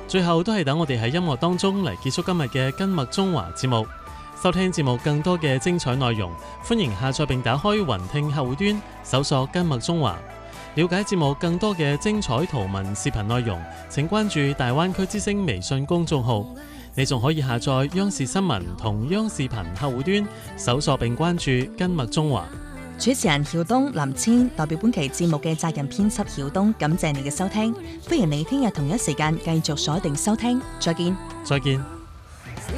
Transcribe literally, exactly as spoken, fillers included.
最後都係等我哋喺音樂當中嚟結束今日嘅跟麥中華節目。收聽節目更多嘅精彩內容，歡迎下載並打開雲聽客戶端，搜索跟麥中華。了解節目更多嘅精彩圖文視頻內容，請關注大灣區之聲微信公眾號。你仲可以下載央視新聞同央視頻客戶端，搜索並關注跟麥中華。 主持人曉東、林千代表本期節目嘅責任編輯曉東，感謝你嘅收聽，歡迎你聽日同一時間繼續鎖定收聽，再見。 再見。